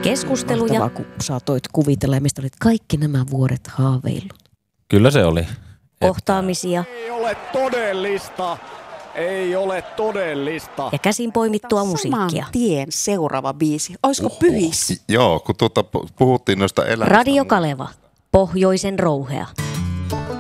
Keskusteluja. Mahtavaa, kun saatoit kuvitella, mistä olit kaikki nämä vuodet haaveillut. Kyllä se oli. Kohtaamisia. Ei ole todellista. Ei ole todellista. Ja käsin poimittua musiikkia. Saman tien seuraava biisi. Olisiko Pyhissä? Joo, kun puhuttiin noista elämistä. Radio Kaleva. Pohjoisen rouhea.